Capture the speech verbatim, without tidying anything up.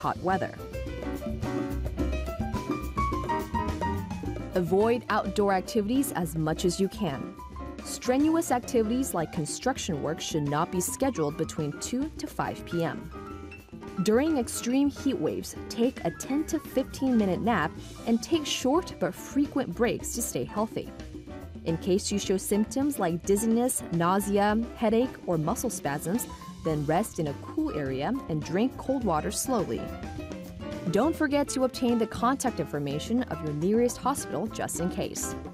hot weather. Avoid outdoor activities as much as you can. Strenuous activities like construction work should not be scheduled between two to five p m During extreme heat waves, take a ten to fifteen minute nap and take short but frequent breaks to stay healthy. In case you show symptoms like dizziness, nausea, headache, or muscle spasms, then rest in a cool area and drink cold water slowly. Don't forget to obtain the contact information of your nearest hospital just in case.